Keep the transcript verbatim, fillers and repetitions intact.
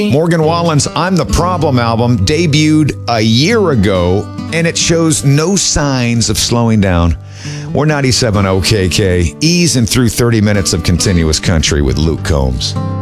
Morgan Wallen's I'm the Problem album debuted a year ago, and it shows no signs of slowing down. We're ninety-seven point oh K K, easing through thirty minutes of continuous country with Luke Combs.